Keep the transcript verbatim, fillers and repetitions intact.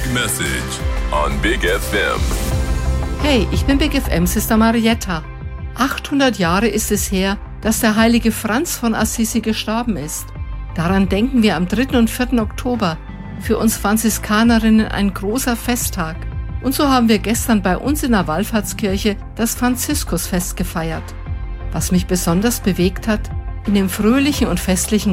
message on Big F M. Hey, ich bin Big F M Sister Marietta. achthundert Jahre ist es her, dass der heilige Franz von Assisi gestorben ist. Daran denken wir am dritten und vierten Oktober. Für uns Franziskanerinnen ein großer Festtag. Und so haben wir gestern bei uns in der Wallfahrtskirche das Franziskusfest gefeiert. Was mich besonders bewegt hat, in dem fröhlichen und festlichen